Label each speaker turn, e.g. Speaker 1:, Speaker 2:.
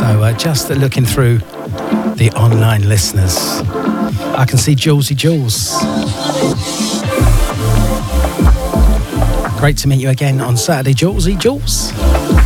Speaker 1: So just looking through the online listeners, I can see Julesy Jules. Great to meet you again on Saturday, Julesy Jules.